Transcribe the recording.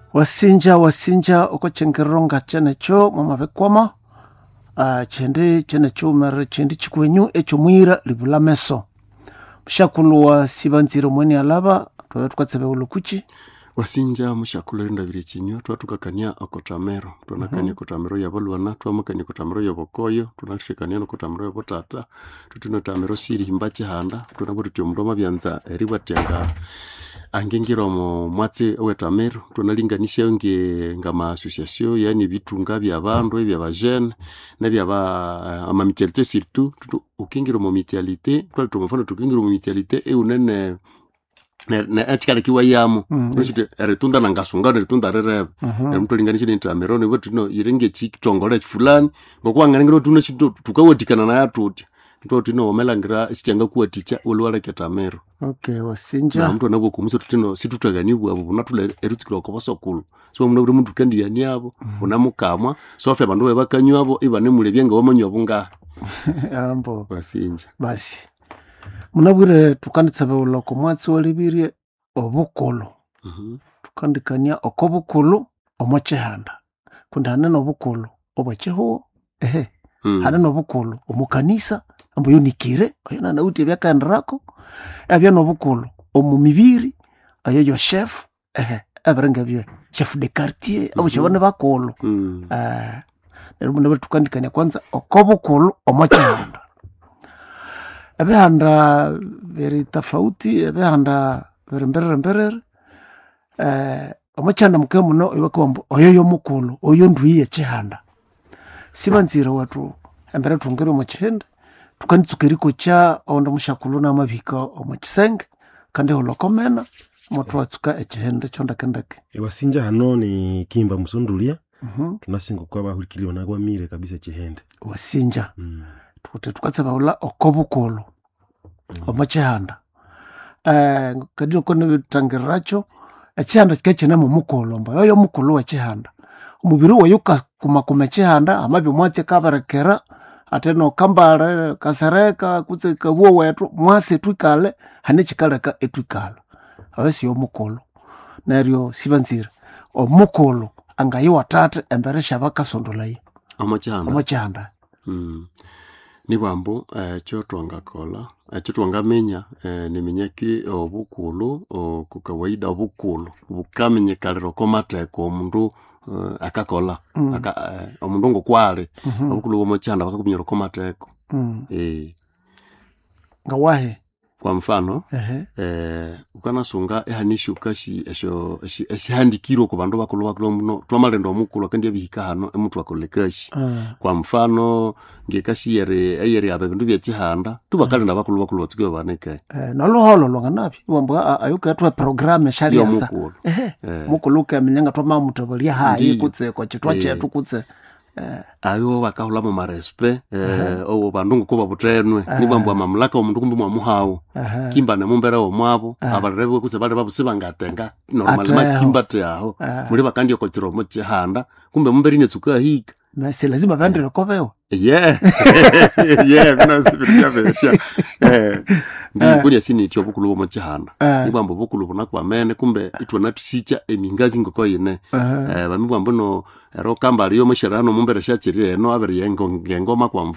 wasinja okochengeronga chenecho mamabekwama chende chenecho mere chende chikwenyu echo mwira libula meso mshakulu sibanziro mweni alaba twatsebe ulukuchi wasinja mushakulu ndabiri chinyo twatukakania okotamero tunakania kotamero yabalwana twamakania kotamero yabokoyo tunashikania no kotamero yabotata tutino tamero siri himbache handa tunabuti mndoma byanza eribwatenga angengiro mwatse owetamero tunalinganisha ngama association yani bitunga bya bandu ebya bajene na bya ama mutualité surtout ukingiro mu mutualité twalitomafano tukingiro mu mutualité e unene na achikale kiwa yamu nishite retunda nangasunga retunda rere mtu linganisha ni tamerone wetu no irenge chikitongole fulani ngokuangana ngiro tuno chitu tukawotikana na yatuti ndo tino omelangira sichanga kuwa ticha ulwala ketamero. Okay, wasinja na mtu anabo kumuso tutino situtaganibu abo bunatule erutsikira kubasokulu so muna muntu kandi yani abo unamukamwa so afa bandu bakanywa abo ibane mulebyenga wamanywa bunga ambo wasinja basi munabwire tukanditsabe uloko mwatsi walibirie obukulu tukandikania okobukulu omwachehanda kundana nobukulu obwacheho hana nobukulu omukanisa ambo yonikire ayona nauti byakandrako abya nobukulu omumibiri ayo chef abarenga bye chef de quartier abo chabane bakolo nerumuna tukandikania kwanza okobukulu omwachehanda ebehanda very tofauti ebehanda very mberere omachanda mukemuno iwakombo oyo mukulu oyo ndwiye chihanda sibanzira watu embere tungero mu chihende tukanditsukiriko cha onda mushakulu na mabika omukisenge kandi holokomena moto atsuka echihende chonda kendake wasinja hano ni kimba musondulia tunasingo kwa bahulikiliwa na gwamire kabisa chihende wasinja tukatsaba ula okobukolo omachihanda kadino kono bitangiracho echihanda kechene mu mukolo mba yo mukolo wa chihanda umubiri wayuka kuma chihanda amabyo mwatse kabarekera ateno kambara kasareka kutseka wo wetu mwase twikale hane chikaleka etwikala awesi yo mukolo neryo sibanzira omukolo angayiwa tate embere shabaka sondolayi omachihanda ni bambo cho twangakola cho twangamenya nimenyaki obukulu kukawaida obukulu bukamenyekalero komateko omundu akakola omundu ngokwale obukulu bw'omuchanda bakakubinyero komateko ngawahe kwa mfano ukanasunga ehanishi ukashi eshandikiro ku bandu bakulu muno twamalendo omukulu kandi abihika hano emuntu akolekashi kwa mfano ngekashi yere abindu byachihanda tubakalenda bakulu batsuke baneke naloholo longanabi wamba ayuka twa program shaliasa mukulu kamenyanga twa mutobolia hayi kutse kwa chitwa chetu kutse ayo bakahula mu marespe o bandungu kuba butenwe nibambo mamlaka omundu kumbi mwamuhawo kimba ne mumbera omwabo abarebe kutse bale babusibangatenga normal makimbate aho muri bakandi okotiro mu chihanda kumbe mumberi netsuka hika mase lazima bandre kobeho kuna sibiria betia ndikunya sini tyo bukulu mu chihanda nibambo bukulu bunakwa mene kumbe itwana tusicha emingazi ngoko yene bamibambo no ero kamba liyo mushirano mumbere shachiri no abere yengo ngoma kwa